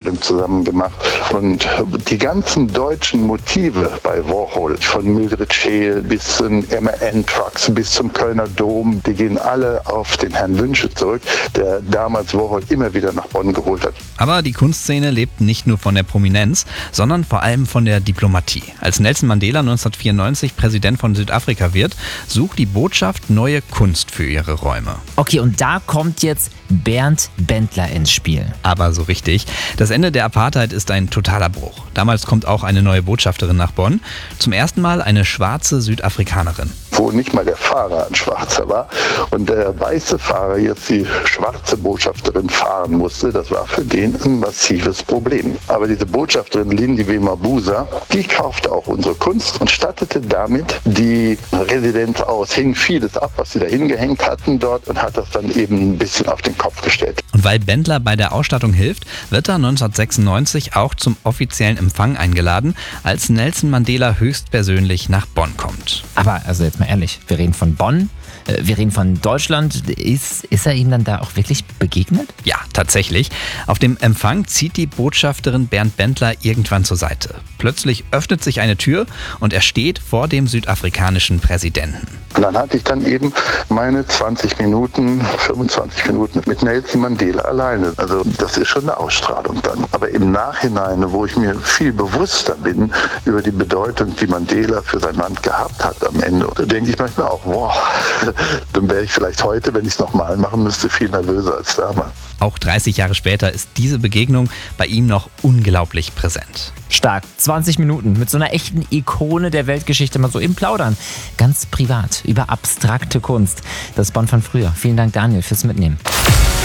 Ausstellung zusammen gemacht. Und die ganzen deutschen Motive bei Warhol, von Mildred Scheel bis zum MAN-Trucks bis zum Kölner Dom, die gehen alle auf den Herrn Wünsche zurück, der damals Warhol immer wieder nach Bonn geholt hat. Aber die Kunstszene lebt nicht nur von der Prominenz, sondern vor allem von der Diplomatie. Als Nelson Mandela 1994 Präsident von Südafrika wird, sucht die Botschaft neue Kunst für ihre Räume. Okay, und da kommt jetzt Bernd Bendtler ins Spiel. Aber so richtig. Das Ende der Apartheid ist ein totaler Bruch. Damals kommt auch eine neue Botschafterin nach Bonn. Zum ersten Mal eine schwarze Südafrikanerin. Wo nicht mal der Fahrer ein Schwarzer war und der weiße Fahrer jetzt die schwarze Botschafterin fahren musste, das war für den ein massives Problem. Aber diese Botschafterin Lindiwe Mabuza, die kaufte auch unsere Kunst und stattete damit die Residenz aus, hing vieles ab, was sie da hingehängt hatten dort und hat das dann eben ein bisschen auf den Kopf gestellt. Und weil Bendtler bei der Ausstattung hilft, wird er 1996 auch zum offiziellen Empfang eingeladen, als Nelson Mandela höchstpersönlich nach Bonn kommt. Aber also jetzt mal ehrlich, wir reden von Bonn, wir reden von Deutschland. Ist er ihm dann da auch wirklich begegnet? Ja, tatsächlich. Auf dem Empfang zieht die Botschafterin Bernd Bendtler irgendwann zur Seite. Plötzlich öffnet sich eine Tür und er steht vor dem südafrikanischen Präsidenten. Und dann hatte ich dann eben meine 20 Minuten, 25 Minuten mit Nelson Mandela alleine. Also das ist schon eine Ausstrahlung dann. Aber im Nachhinein, wo ich mir viel bewusster bin über die Bedeutung, die Mandela für sein Land gehabt hat am Ende, da denke ich manchmal auch, wow, dann wäre ich vielleicht heute, wenn ich es nochmal machen müsste, viel nervöser als damals. Auch 30 Jahre später ist diese Begegnung bei ihm noch unglaublich präsent. Stark. 20 Minuten mit so einer echten Ikone der Weltgeschichte mal so im Plaudern. Ganz privat über abstrakte Kunst. Das Bonn von früher. Vielen Dank, Daniel, fürs Mitnehmen.